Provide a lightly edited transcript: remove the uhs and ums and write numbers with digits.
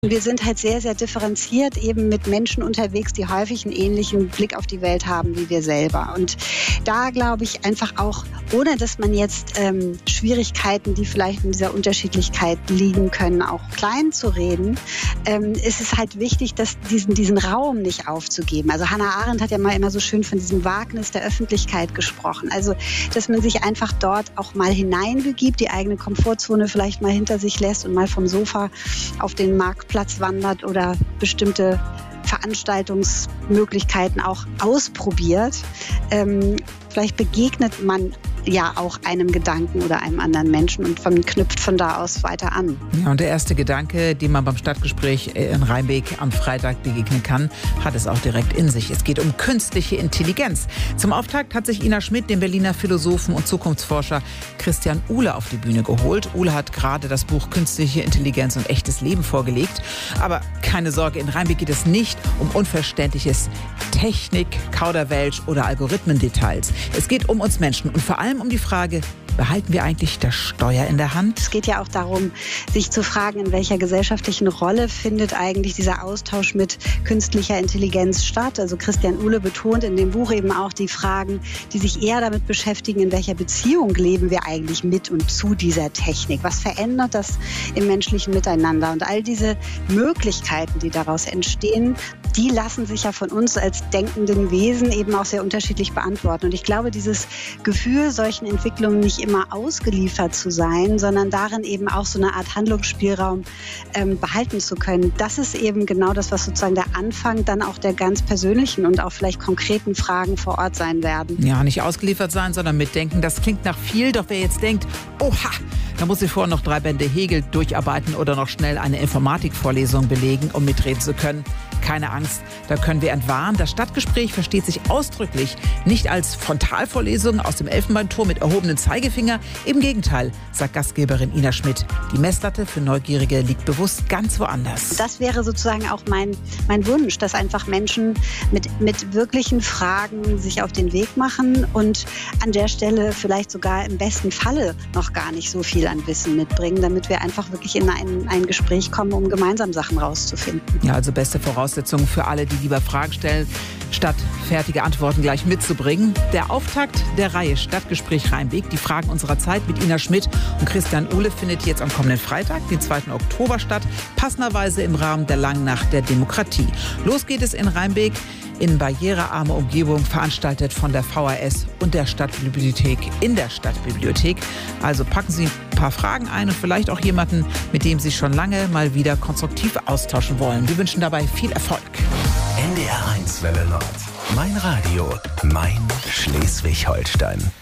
Wir sind halt sehr, sehr differenziert eben mit Menschen unterwegs, die häufig einen ähnlichen Blick auf die Welt haben wie wir selber. Und da glaube ich einfach auch, ohne dass man jetzt Schwierigkeiten, die vielleicht in dieser Unterschiedlichkeit liegen können, auch klein zu reden, ist es halt wichtig, dass diesen Raum nicht aufzugeben. Also Hannah Arendt hat ja mal immer so schön von diesem Wagnis der Öffentlichkeit gesprochen. Also, dass man sich einfach dort auch mal hineinbegibt, die eigene Komfortzone vielleicht mal hinter sich lässt und mal vom Sofa auf den Marktplatz wandert oder bestimmte Veranstaltungsmöglichkeiten auch ausprobiert. Vielleicht begegnet man ja auch einem Gedanken oder einem anderen Menschen und knüpft von da aus weiter an. Ja, und der erste Gedanke, den man beim Stadtgespräch in Reinbek am Freitag begegnen kann, hat es auch direkt in sich. Es geht um künstliche Intelligenz. Zum Auftakt hat sich Ina Schmidt den Berliner Philosophen und Zukunftsforscher Christian Uhle auf die Bühne geholt. Uhle hat gerade das Buch Künstliche Intelligenz und echtes Leben vorgelegt. Aber keine Sorge, in Reinbek geht es nicht um unverständliches Technik, Kauderwelsch oder Algorithmendetails. Es geht um uns Menschen und vor allem um die Frage, behalten wir eigentlich das Steuer in der Hand? Es geht ja auch darum, sich zu fragen, in welcher gesellschaftlichen Rolle findet eigentlich dieser Austausch mit künstlicher Intelligenz statt. Also Christian Uhle betont in dem Buch eben auch die Fragen, die sich eher damit beschäftigen, in welcher Beziehung leben wir eigentlich mit und zu dieser Technik. Was verändert das im menschlichen Miteinander? Und all diese Möglichkeiten, die daraus entstehen, die lassen sich ja von uns als denkenden Wesen eben auch sehr unterschiedlich beantworten. Und ich glaube, dieses Gefühl, solchen Entwicklungen nicht immer ausgeliefert zu sein, sondern darin eben auch so eine Art Handlungsspielraum behalten zu können, das ist eben genau das, was sozusagen der Anfang dann auch der ganz persönlichen und auch vielleicht konkreten Fragen vor Ort sein werden. Ja, nicht ausgeliefert sein, sondern mitdenken. Das klingt nach viel, doch wer jetzt denkt, oha, da muss ich vorher noch 3 Bände Hegel durcharbeiten oder noch schnell eine Informatikvorlesung belegen, um mitreden zu können. Keine Angst, da können wir entwarnen. Das Stadtgespräch versteht sich ausdrücklich nicht als Frontalvorlesung aus dem Elfenbeinturm mit erhobenem Zeigefinger. Im Gegenteil, sagt Gastgeberin Ina Schmidt. Die Messlatte für Neugierige liegt bewusst ganz woanders. Das wäre sozusagen auch mein Wunsch, dass einfach Menschen mit wirklichen Fragen sich auf den Weg machen und an der Stelle vielleicht sogar im besten Falle noch gar nicht so viel an Wissen mitbringen, damit wir einfach wirklich in ein Gespräch kommen, um gemeinsam Sachen rauszufinden. Ja, also beste Voraussetzungen für alle, die lieber Fragen stellen, statt fertige Antworten gleich mitzubringen. Der Auftakt der Reihe Stadtgespräch Reinbek, die Fragen unserer Zeit mit Ina Schmidt und Christian Uhle, findet jetzt am kommenden Freitag, den 2. Oktober statt, passenderweise im Rahmen der Langen Nacht der Demokratie. Los geht es in Reinbek, in barrierearmer Umgebung, veranstaltet von der VHS und der Stadtbibliothek in der Stadtbibliothek. Also packen Sie ein paar Fragen ein und vielleicht auch jemanden, mit dem Sie schon lange mal wieder konstruktiv austauschen wollen. Wir wünschen dabei viel Erfolg. NDR 1 Welle Nord. Mein Radio, mein Schleswig-Holstein.